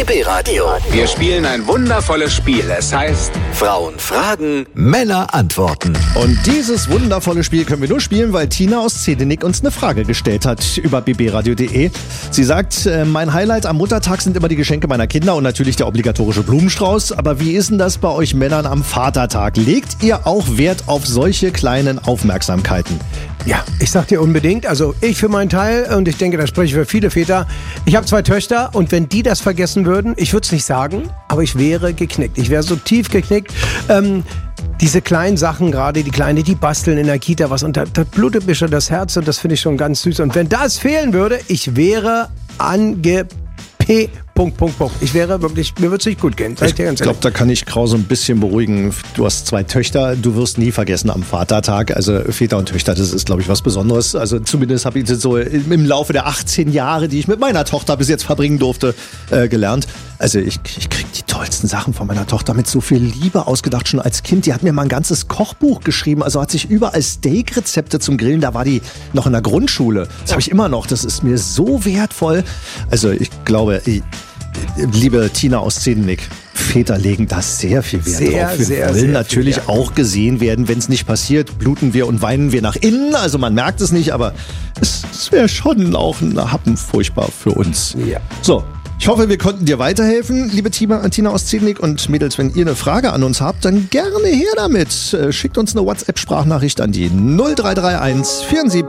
BB Radio. Wir spielen ein wundervolles Spiel. Es heißt Frauen fragen, Männer antworten. Und dieses wundervolle Spiel können wir nur spielen, weil Tina aus Zedenik uns eine Frage gestellt hat über bbradio.de. Sie sagt, mein Highlight am Muttertag sind immer die Geschenke meiner Kinder und natürlich der obligatorische Blumenstrauß. Aber wie ist denn das bei euch Männern am Vatertag? Legt ihr auch Wert auf solche kleinen Aufmerksamkeiten? Ja, ich sag dir unbedingt, also ich für meinen Teil, und ich denke, da spreche ich für viele Väter, ich habe 2 Töchter und wenn die das vergessen würden, ich würde es nicht sagen, aber ich wäre geknickt. Ich wäre so tief geknickt. Diese kleinen Sachen, gerade die Kleine, die basteln in der Kita was und da blutet mir schon das Herz und das finde ich schon ganz süß. Und wenn das fehlen würde, ich wäre Ich wäre wirklich, mir würde es nicht gut gehen. Ich glaube, da kann ich Krause ein bisschen beruhigen. Du hast 2 Töchter, du wirst nie vergessen am Vatertag. Also Väter und Töchter, das ist, glaube ich, was Besonderes. Also zumindest habe ich das so im Laufe der 18 Jahre, die ich mit meiner Tochter bis jetzt verbringen durfte, gelernt. Also ich kriege die tollsten Sachen von meiner Tochter mit so viel Liebe ausgedacht, schon als Kind. Die hat mir mal ein ganzes Kochbuch geschrieben, also hat sich überall Steak-Rezepte zum Grillen, da war die noch in der Grundschule. Das habe ich immer noch, das ist mir so wertvoll. Also ich glaube, liebe Tina aus Zedenik, Väter legen da sehr viel Wert drauf. Wir wollen natürlich auch gesehen werden. Wenn es nicht passiert, bluten wir und weinen wir nach innen. Also man merkt es nicht, aber es wäre schon auch ein Happen furchtbar für uns. Ja. So. Ich hoffe, wir konnten dir weiterhelfen, liebe Tina aus Zedenik. Und Mädels, wenn ihr eine Frage an uns habt, dann gerne her damit. Schickt uns eine WhatsApp-Sprachnachricht an die 0331 74